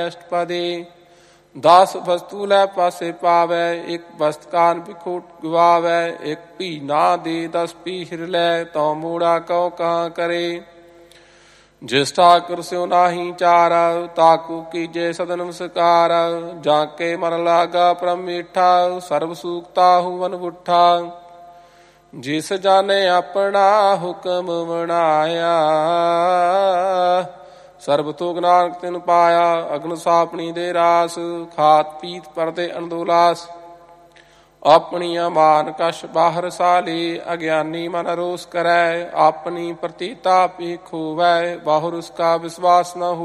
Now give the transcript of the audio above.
ਅਸ਼ਟਪਦੀ 10 ਵਸਤੂ ਲੈ ਪਾਸੇ ਪਾਵੈ, ਇੱਕ ਵਸਤਕਾਨ ਭਿਖੂ ਗਵਾਵੈ, ਇੱਕ ਭੀ ਨਾ ਦੇ 10 ਪੀਹਰ ਲੈ, ਤਉ ਮੂੜਾ ਕਉ ਕਹਾਂ ਕਰੇ। ਜਿਸ ਠਾਕੁਰ ਸਿਉ ਨਾਹੀ ਚਾਰ, ਤਾਕੂ ਕੀਜੇ ਸਦ ਨਮਸਕਾਰ। ਜਾਂ ਕੇ ਮਨ ਲਾਗਾ ਪਰਮ ਮੀਠਾ, ਸਰਬ ਸੂਖਤਾ ਹੁਵਨ ਬੁੱਠਾ। ਜਿਸ ਜਾਣੇ ਆਪਣਾ ਹੁਕਮ ਬਣਾਇਆ, ਸਰਬ ਤੁਗ ਨਾਨਕ ਤਿਨ ਪਾਇਆ। ਅਗਨ ਸਾਪਣੀ ਦੇ ਰਾਸ, ਖਾਤ ਪੀਤ ਪਰਦੇ ਅਨਦੋਲਾਸ। ਆਪਣੀਆਂ ਮਾਨ ਕਛ ਬਾਹਰ ਸਾਲੀ, ਅਗਿਆਨੀ ਮਨ ਰੋਸ ਕਰੈ। ਆਪਣੀ ਪ੍ਰਤੀਤਾ ਪੀ ਖੋਵੈ, ਬਾਹੁਰ ਉਸਕਾ ਵਿਸ਼ਵਾਸ ਨ ਹੋ।